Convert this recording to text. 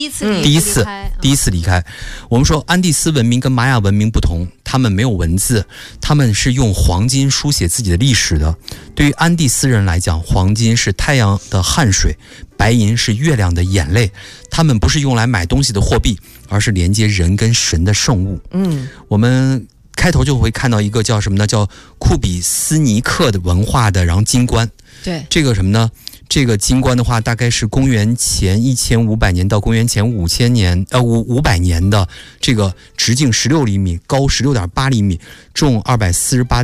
第一次离开。我们说安第斯文明跟玛雅文明不同，他们没有文字，他们是用黄金书写自己的历史的。对于安第斯人来讲，黄金是太阳的汗水，白银是月亮的眼泪。他们不是用来买东西的货币，而是连接人跟神的圣物。我们开头就会看到一个叫什么呢？叫库比斯尼克的文化的，然后金冠。 对， 这个什么呢？这个金冠的话，大概是公元前1500年到公元前500年的这个直径16厘米，高16.8厘米，重248